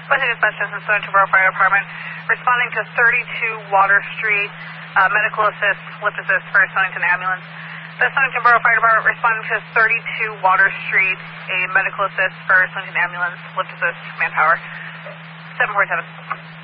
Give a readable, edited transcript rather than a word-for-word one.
Western Dispatch from Stonington Borough Fire Department, responding to 32 Water Street, medical assist, lift assist for Stonington ambulance. The Stonington Borough Fire Department responding to 32 Water Street, a medical assist for Stonington ambulance, lift assist, manpower, 747.